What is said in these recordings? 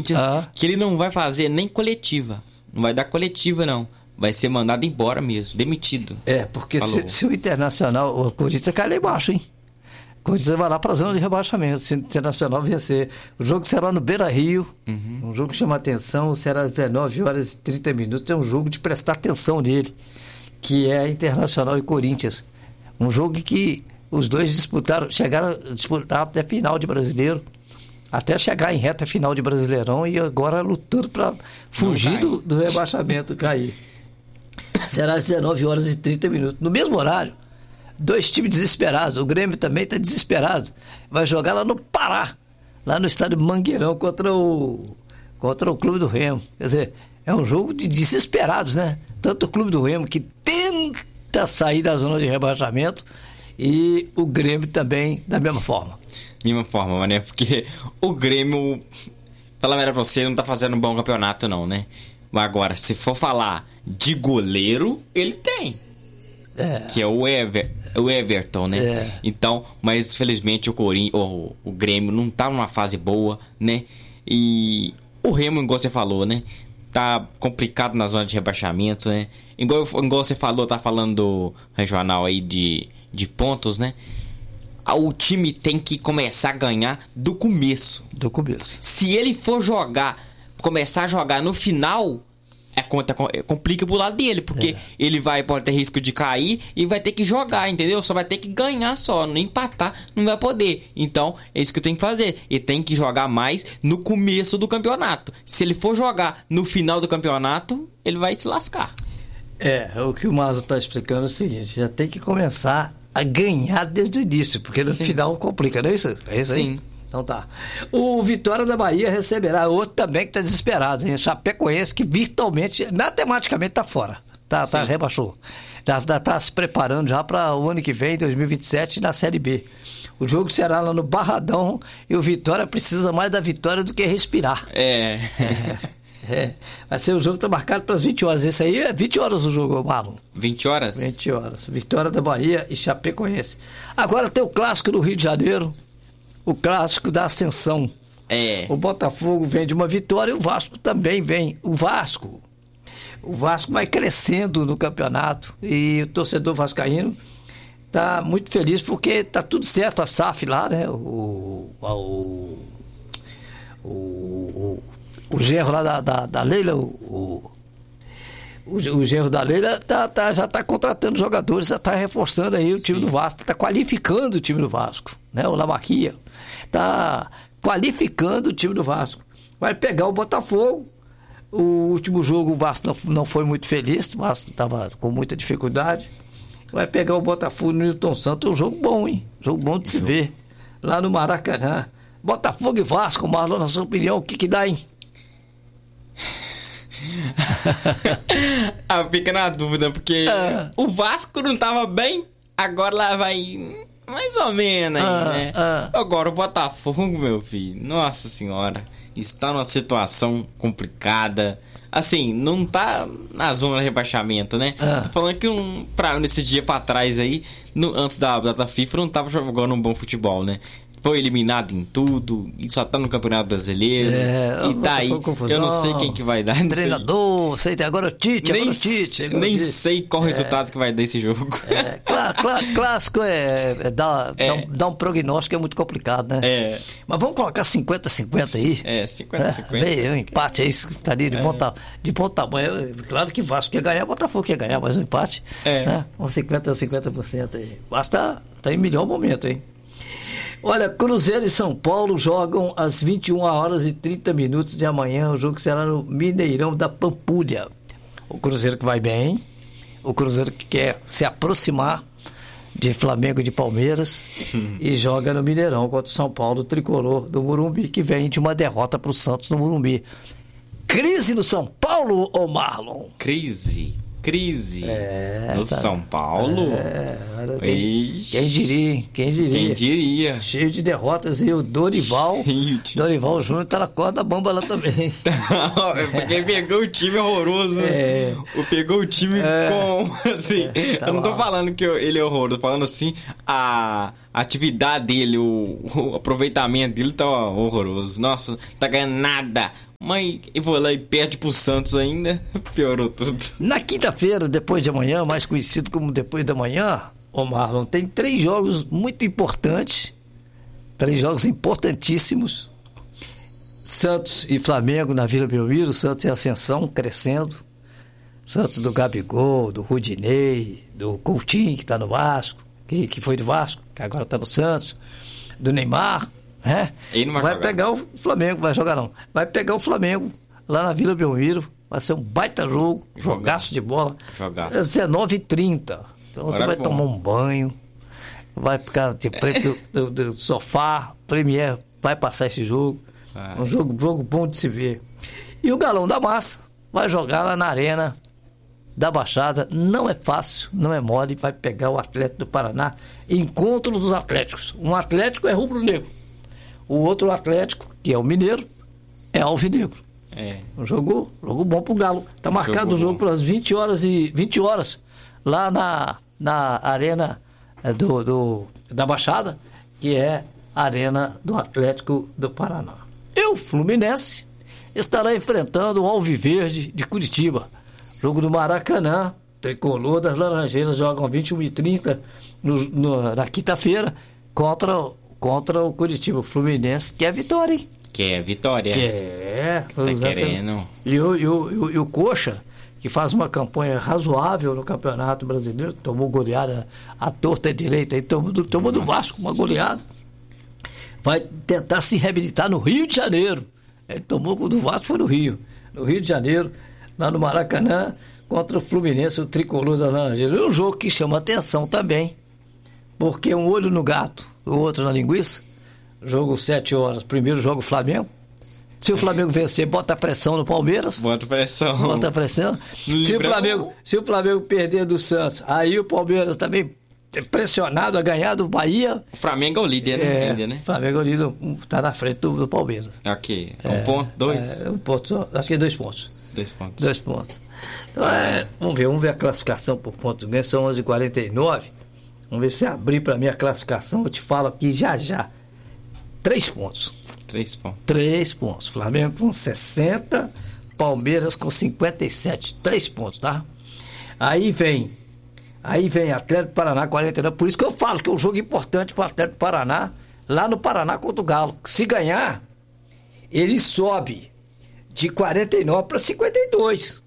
Corinthians que ele não vai fazer nem coletiva. Não vai dar coletiva, não. Vai ser mandado embora mesmo, demitido. Porque se o Internacional, o Corinthians cai lá embaixo, hein? O Corinthians vai lá para a zona de rebaixamento. Se o Internacional vencer, o jogo será no Beira-Rio. Um jogo que chama atenção, será às 19 horas e 30 minutos. É um jogo de prestar atenção nele, que é Internacional e Corinthians. Um jogo que os dois chegaram a disputar até final de Brasileiro, até chegar em reta final de Brasileirão, e agora lutando para fugir do rebaixamento, cair. Será às 19 horas e 30 minutos. No mesmo horário, dois times desesperados. O Grêmio também está desesperado. Vai jogar lá no Pará, lá no estádio Mangueirão, contra o Clube do Remo. Quer dizer, é um jogo de desesperados, né? Tanto o Clube do Remo, que tenta sair da zona de rebaixamento, e o Grêmio também da mesma forma. Mesma forma, né? Porque o Grêmio, pela verdade pra você, não tá fazendo um bom campeonato, não, né? Mas agora, se for falar de goleiro, ele tem. Que é o Everton, né? Então, mas felizmente o Grêmio não tá numa fase boa, né? E o Remo, igual você falou, né? Tá complicado na zona de rebaixamento, né? Igual você falou, tá falando do regional aí de pontos, né? O time tem que começar a ganhar do começo. Se ele for começar a jogar no final, complica pro lado dele, porque ele pode ter risco de cair e vai ter que jogar, entendeu? Só vai ter que ganhar só, não empatar, não vai poder. Então, é isso que tem que fazer. Ele tem que jogar mais no começo do campeonato. Se ele for jogar no final do campeonato, ele vai se lascar. O que o Marlon tá explicando é o seguinte: já tem que começar a ganhar desde o início, porque no final complica, não é isso? É isso aí? Sim. Então tá. O Vitória da Bahia receberá outro também que tá desesperado, hein? Chapecoense, que virtualmente, matematicamente tá fora. Rebaixou. Já tá se preparando já para o ano que vem, 2027, na Série B. O jogo será lá no Barradão, e o Vitória precisa mais da vitória do que respirar. Vai ser o jogo que tá marcado para as 20 horas. Esse aí é 20 horas o jogo, Marlon. 20 horas? 20 horas. Vitória da Bahia e Chapecoense. Agora tem o clássico do Rio de Janeiro, o clássico da Ascensão. O Botafogo vem de uma vitória e o Vasco também vem. O Vasco vai crescendo no campeonato, e o torcedor vascaíno tá muito feliz porque tá tudo certo, a SAF lá, né? O genro lá da Leila, o genro da Leila já está contratando jogadores, já está reforçando aí o time do Vasco, está qualificando o time do Vasco, né? O Lamarquia está qualificando o time do Vasco. Vai pegar o Botafogo. O último jogo o Vasco não foi muito feliz, o Vasco estava com muita dificuldade. Vai pegar o Botafogo no Newton Santos. É um jogo bom, hein? Jogo bom de se ver lá no Maracanã. Botafogo e Vasco, Marlon, na sua opinião, o que dá, hein? Fica na dúvida, porque o Vasco não tava bem, agora lá vai mais ou menos aí, né? Agora o Botafogo, meu filho, nossa senhora, está numa situação complicada. Assim, não tá na zona de rebaixamento, né? Tô falando que nesse dia pra trás aí, antes da data FIFA, não tava jogando um bom futebol, né? Foi eliminado em tudo, e só tá no Campeonato Brasileiro. E tá aí, eu não sei quem que vai dar. Treinador, sei, agora o Tite, nem sei qual resultado que vai dar esse jogo. Clássico dar um prognóstico é muito complicado, né? Mas vamos colocar 50-50 aí. 50-50. Um empate aí, estaria de bom tamanho. Claro que o Vasco ia ganhar, o Botafogo ia ganhar, mas um empate. Né? Uns 50% aí. O Vasco tá em melhor momento, hein? Olha, Cruzeiro e São Paulo jogam às 21 horas e 30 minutos de amanhã. O jogo será no Mineirão da Pampulha. O Cruzeiro que vai bem, o Cruzeiro que quer se aproximar de Flamengo e de Palmeiras e joga no Mineirão contra o São Paulo, o tricolor do Morumbi, que vem de uma derrota para o Santos no Morumbi. Crise no São Paulo, ô Marlon? Crise no São Paulo? Cara, quem diria, hein? Quem diria? Cheio de derrotas e o Dorival Júnior tá na corda bamba lá também. Porque pegou o time horroroso, né? Pegou o time com, assim, eu não tô falando que ele é horroroso, tô falando assim, a atividade dele, o aproveitamento dele tá horroroso. Nossa, não tá ganhando nada. Mas eu vou lá e perde pro Santos ainda, piorou tudo. Na quinta-feira, depois de amanhã, mais conhecido como depois da manhã, ô Marlon, tem 3 jogos muito importantes, 3 jogos importantíssimos. Santos e Flamengo na Vila Belmiro, Santos em ascensão, crescendo. Santos do Gabigol, do Rudinei, do Coutinho, que tá no Vasco, que foi do Vasco, que agora tá no Santos, do Neymar. Vai pegar o Flamengo, vai jogar não. Vai pegar o Flamengo lá na Vila Belmiro. Vai ser um baita jogo, jogaço de bola. 19h30. Então você vai tomar um banho, vai ficar de frente do sofá. Premier vai passar esse jogo. Um jogo bom de se ver. E o Galão da Massa vai jogar lá na Arena da Baixada. Não é fácil, não é mole. Vai pegar o Atlético do Paraná. Encontro dos Atléticos. Um Atlético é rubro-negro. O outro Atlético, que é o Mineiro, é alvinegro. Um jogo bom pro Galo. Tá marcado o jogo para as 20 horas lá na Arena da Baixada, que é a Arena do Atlético do Paraná. E o Fluminense estará enfrentando o Alviverde de Curitiba. Jogo do Maracanã, tricolor das Laranjeiras jogam 21h30 na quinta-feira contra o Curitiba. O Fluminense quer vitória, hein? Quer vitória. Tá querendo. E o Coxa, que faz uma campanha razoável no Campeonato Brasileiro, tomou goleada à torta direita, aí tomou do Vasco uma goleada. Vai tentar se reabilitar no Rio de Janeiro. Ele tomou do Vasco, foi no Rio de Janeiro, lá no Maracanã, contra o Fluminense, o tricolor das Laranjeiras. É um jogo que chama atenção também, porque um olho no gato, o outro na linguiça. Jogo 7 horas, primeiro jogo Flamengo. Se o Flamengo vencer, bota pressão no Palmeiras. Bota pressão. Se o Flamengo perder do Santos, aí o Palmeiras também pressionado a ganhar do Bahia. O Flamengo é o líder, ainda, né? O Flamengo é o líder, tá na frente do Palmeiras. Ok. Ponto, 2? Um ponto só, acho que é 2 pontos. 2 pontos. Então, vamos ver a classificação por pontos ganhos, são 11h49. Vamos ver se abrir para mim a classificação, eu te falo aqui já. 3 pontos. 3 pontos. Flamengo com 60, Palmeiras com 57. 3 pontos, tá? Aí vem Atlético do Paraná 49. Por isso que eu falo que é um jogo importante para o Atlético do Paraná, lá no Paraná contra o Galo. Se ganhar, ele sobe de 49 para 52.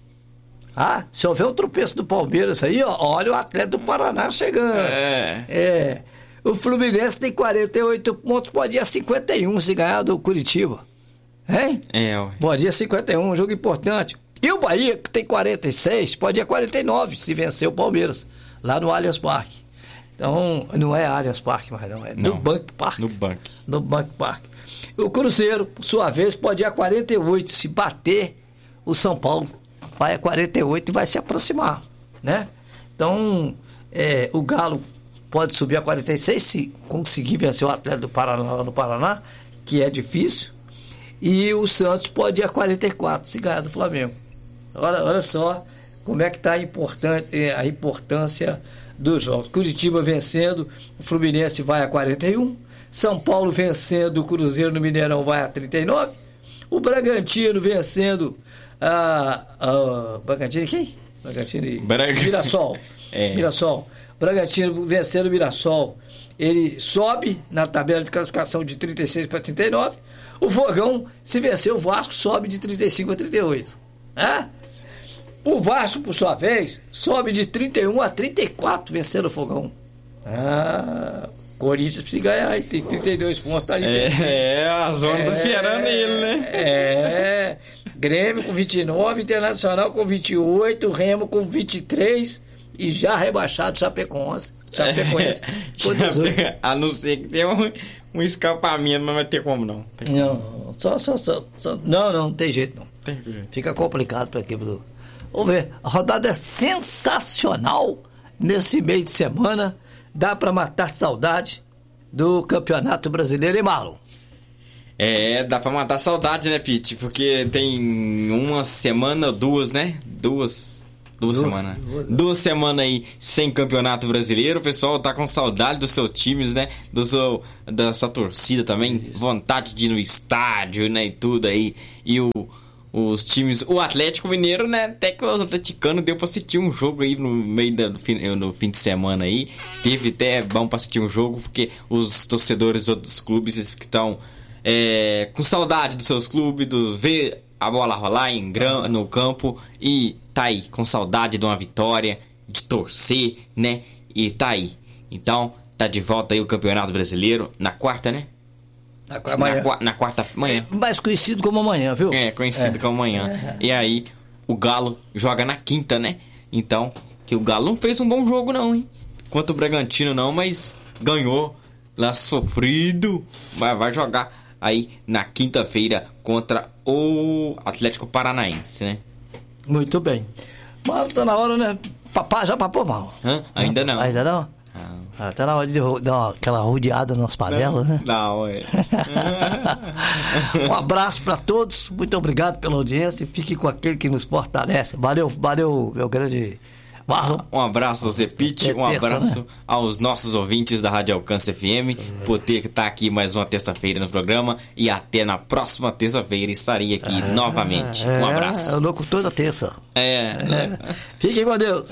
Se houver um tropeço do Palmeiras aí, olha o Atlético do Paraná chegando. O Fluminense tem 48 pontos, pode ir a 51 se ganhar do Curitiba. Pode ir a 51, um jogo importante. E o Bahia, que tem 46, pode ir a 49 se vencer o Palmeiras, lá no Allianz Parque. Então, não é Allianz Parque, mas não, é Nubank Park. Nubank Park. O Cruzeiro, por sua vez, pode ir a 48 se bater o São Paulo. Vai a 48 e vai se aproximar, né? Então, o Galo pode subir a 46 se conseguir vencer o Atlético do Paraná lá no Paraná, que é difícil. E o Santos pode ir a 44 se ganhar do Flamengo. Olha só como é que está a importância dos jogos. Curitiba vencendo, o Fluminense vai a 41. São Paulo vencendo, o Cruzeiro no Mineirão vai a 39. O Bragantino vencendo Bragantino quem? Mirassol. Mirassol. Bragantino vencendo o Mirassol. Ele sobe na tabela de classificação de 36 para 39. O Fogão, se vencer o Vasco, sobe de 35 a 38. O Vasco, por sua vez, sobe de 31 a 34, vencendo o Fogão. Corinthians precisa ganhar, tem 32 pontos. Tá ali a zona tá esperando ele, né? Grêmio com 29, Internacional com 28, Remo com 23 e já rebaixado Chapecoense. A não ser que tenha um escapamento, mas não vai ter como não. Não tem jeito não. Fica complicado para a equipe do... Vamos ver, a rodada é sensacional nesse meio de semana, dá para matar saudade do Campeonato Brasileiro, hein, Marlon? Dá pra matar saudade, né, Pete? Porque tem uma semana, duas, né? Duas semanas. 2 semanas aí sem Campeonato Brasileiro. O pessoal tá com saudade dos seus times, né? Da sua torcida também. Isso. Vontade de ir no estádio, né? E tudo aí. E os times... O Atlético Mineiro, né? Até que os atleticanos deu pra assistir um jogo aí no meio no fim de semana aí. Teve até bom pra assistir um jogo, porque os torcedores de outros clubes que estão com saudade dos seus clubes, ver a bola rolar no campo, e tá aí com saudade de uma vitória, de torcer, né? E tá aí. Então, tá de volta aí o Campeonato Brasileiro na quarta, né? Na quarta manhã. Mais conhecido como amanhã, viu? Conhecido como amanhã. E aí, o Galo joga na quinta, né? Então, que o Galo não fez um bom jogo não, hein? Quanto o Bragantino não, mas ganhou lá sofrido. Vai jogar aí na quinta-feira contra o Atlético Paranaense, né? Muito bem. Mas tá na hora, né? Papá já papou mal. Ainda não. Ainda não? Tá na hora de dar aquela rodeada nas panelas, né? Não, Um abraço pra todos. Muito obrigado pela audiência. Fique com aquele que nos fortalece. Valeu, meu grande Marlon. Um abraço ao Zé Pete, um abraço, né, aos nossos ouvintes da Rádio Alcance FM por ter que estar aqui mais uma terça-feira no programa, e até na próxima terça-feira estarei aqui novamente. Um abraço. Eu louco toda terça. Fiquem com Deus.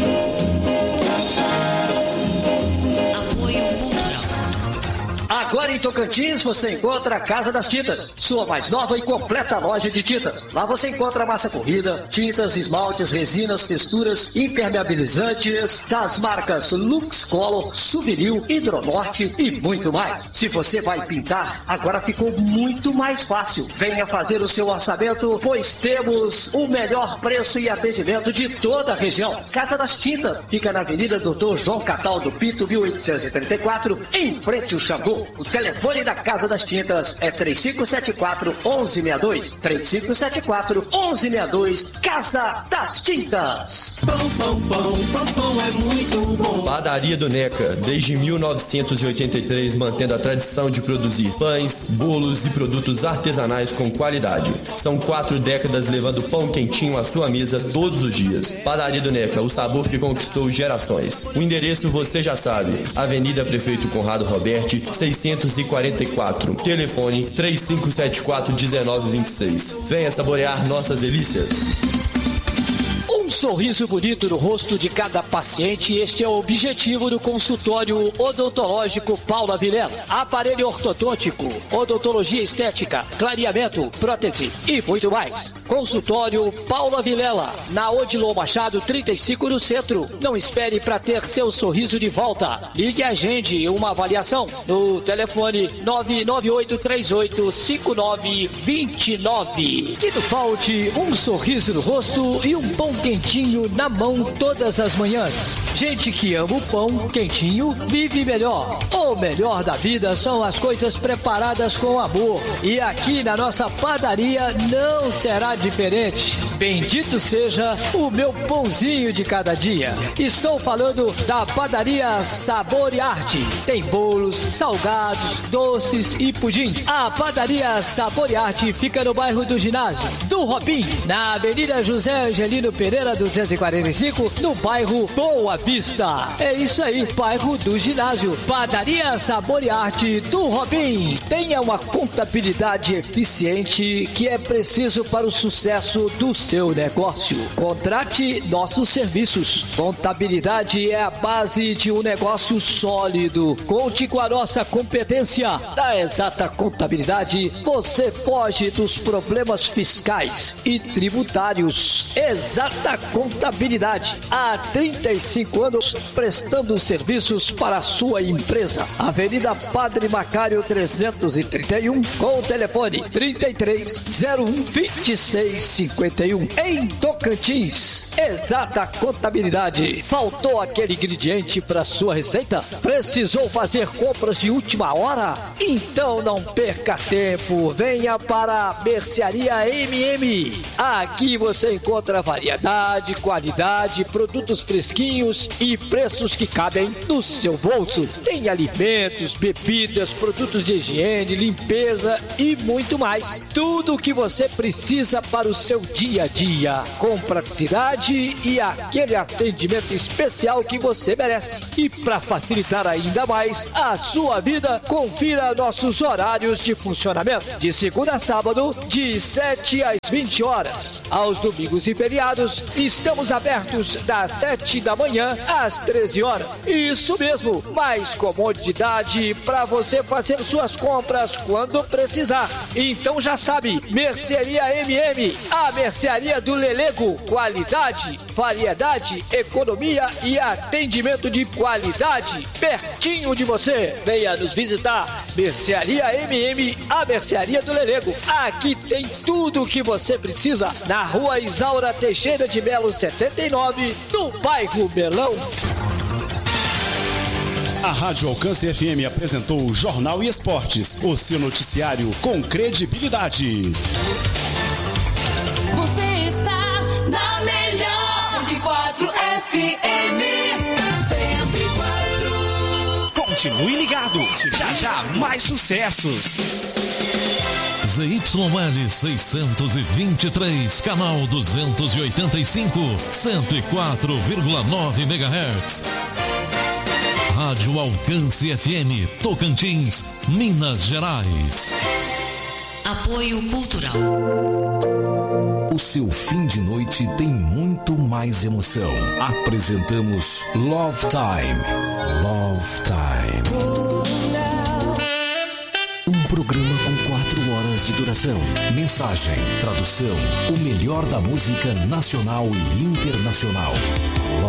Agora em Tocantins você encontra a Casa das Tintas, sua mais nova e completa loja de tintas. Lá você encontra massa corrida, tintas, esmaltes, resinas, texturas, impermeabilizantes das marcas Lux Color, Souvenir, Hidronorte e muito mais. Se você vai pintar, agora ficou muito mais fácil. Venha fazer o seu orçamento, pois temos o melhor preço e atendimento de toda a região. Casa das Tintas fica na Avenida Dr. João Cataldo Pinto, 1834, em frente ao Xangô. O telefone da Casa das Tintas é 3574-1162. 3574-1162. Casa das Tintas. Pão é muito bom. Padaria do Neca, desde 1983, mantendo a tradição de produzir pães, bolos e produtos artesanais com qualidade. São 4 décadas levando pão quentinho à sua mesa todos os dias. Padaria do Neca, o sabor que conquistou gerações. O endereço você já sabe: Avenida Prefeito Conrado Roberti, 644. Telefone 3574-1926. Venha saborear nossas delícias. Um sorriso bonito no rosto de cada paciente, este é o objetivo do consultório odontológico Paula Vilela. Aparelho ortodôntico, odontologia estética, clareamento, prótese e muito mais. Consultório Paula Vilela, na Odilon Machado 35 no centro. Não espere para ter seu sorriso de volta. Ligue e agende uma avaliação no telefone 998385929. Que não falte um sorriso no rosto e um pão quentinho na mão todas as manhãs. Gente que ama o pão quentinho vive melhor. O melhor da vida são as coisas preparadas com amor. E aqui na nossa padaria não será diferente. Bendito seja o meu pãozinho de cada dia. Estou falando da padaria Sabor e Arte. Tem bolos, salgados, doces e pudim. A padaria Sabor e Arte fica no bairro do Ginásio do Robim, na Avenida José Angelino Pereira 245, no bairro Boa Vista. É isso aí, bairro do Ginásio. Padaria Sabor e Arte do Robim. Tenha uma contabilidade eficiente que é preciso para o sucesso do seu negócio. Contrate nossos serviços. Contabilidade é a base de um negócio sólido. Conte com a nossa competência. Da Exata Contabilidade, você foge dos problemas fiscais e tributários. Exata Contabilidade, há 35 anos prestando serviços para a sua empresa. Avenida Padre Macário 331, com o telefone 3301-2651. Em Tocantins, Exata Contabilidade. Faltou aquele ingrediente para sua receita? Precisou fazer compras de última hora? Então não perca tempo. Venha para a Mercearia MM. Aqui você encontra variedade Variedade, qualidade, produtos fresquinhos e preços que cabem no seu bolso. Tem alimentos, bebidas, produtos de higiene, limpeza e muito mais. Tudo o que você precisa para o seu dia a dia, com praticidade e aquele atendimento especial que você merece. E para facilitar ainda mais a sua vida, confira nossos horários de funcionamento. De segunda a sábado, de 7 às 20 horas. Aos domingos e feriados, estamos abertos das 7 da manhã às 13 horas. Isso mesmo, mais comodidade para você fazer suas compras quando precisar. Então já sabe, Mercearia MM, a mercearia do Lelego. Qualidade, variedade, economia e atendimento de qualidade pertinho de você. Venha nos visitar. Mercearia MM, a mercearia do Lelego. Aqui tem tudo o que você precisa na Rua Isaura Teixeira de Melo 79, no bairro Melão. A Rádio Alcance FM apresentou o Jornal e Esportes, o seu noticiário com credibilidade. Você está na melhor 104 FM. 104. Continue ligado, já mais sucessos. ZYL 623, canal 285, 104,9 MHz. Rádio Alcance FM, Tocantins, Minas Gerais. Apoio Cultural. O seu fim de noite tem muito mais emoção. Apresentamos Love Time. Love Time. Um programa com 4 horas de duração. Mensagem, tradução, o melhor da música nacional e internacional.